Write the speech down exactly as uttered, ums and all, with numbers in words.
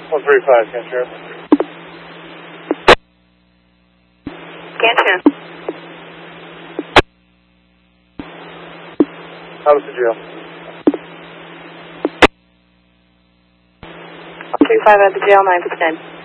one three five, can you hear me? Can't hear. Out of the jail. one three five at the jail, nine six nine.